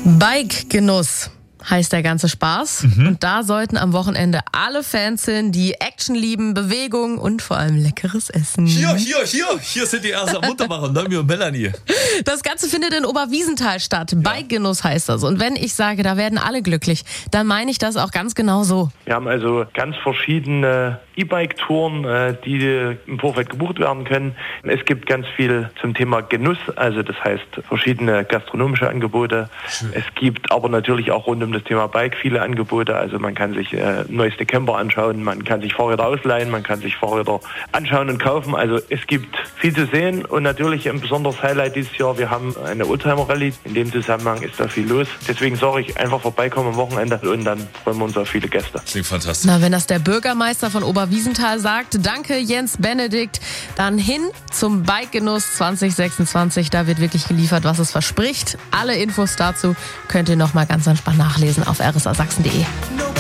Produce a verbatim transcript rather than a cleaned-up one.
Bike-Genuss heißt der ganze Spaß. Mhm. Und da sollten am Wochenende alle Fans hin, die Action lieben, Bewegung und vor allem leckeres Essen. Hier, hier, hier, hier sind die ersten Muttermacher, Noemi und Melanie. Das Ganze findet in Oberwiesenthal statt. Ja. Bike-Genuss heißt das. Und wenn ich sage, da werden alle glücklich, dann meine ich das auch ganz genau so. Wir haben also ganz verschiedene E-Bike-Touren, die im Vorfeld gebucht werden können. Es gibt ganz viel zum Thema Genuss, also das heißt verschiedene gastronomische Angebote. Schön. Es gibt aber natürlich auch rund um das Thema Bike viele Angebote, also man kann sich äh, neueste Camper anschauen, man kann sich Fahrräder ausleihen, man kann sich Fahrräder anschauen und kaufen, also es gibt viel zu sehen und natürlich ein besonderes Highlight dieses Jahr, wir haben eine Oldtimer-Rallye, in dem Zusammenhang ist da viel los, deswegen sage ich, einfach vorbeikommen am Wochenende und dann freuen wir uns auf viele Gäste. Klingt fantastisch. Na, wenn das der Bürgermeister von Oberwiesenthal sagt, danke Jens Benedikt, dann hin zum Bike-Genuss zwanzig sechsundzwanzig, da wird wirklich geliefert, was es verspricht. Alle Infos dazu könnt ihr noch mal ganz entspannt nachlesen auf r s a sachsen punkt d e.